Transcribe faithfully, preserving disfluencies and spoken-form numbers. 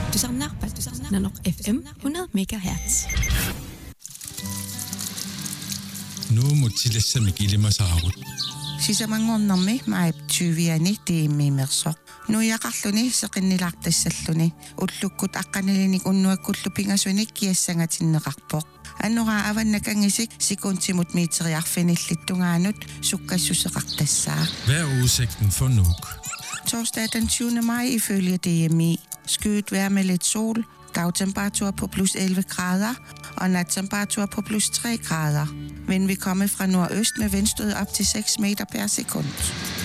Du samlar på Nanok F M hundrede megahertz. Nu mutillassamik ilimasaarut. Sisamangornermi maip tyviani tiimmiimersoq. Nuiaqarluni seqinnilaartassalluni ullukkut aqqanilinik unnuakkullu pingasunik kiassangatinneqarpoq. Annora avannakangisik sekuntimut miiteriarfinillittungaanut sukkassuseqartassaa. Hvad er udsigten for Nuuk? Torsdag den tyvende maj ifølge D M I. Skyet vejr med lidt sol, dagtemperatur på plus elleve grader og nattemperatur på plus tre grader. Vind vil komme fra nordøst med vindstød op til seks meter per sekund.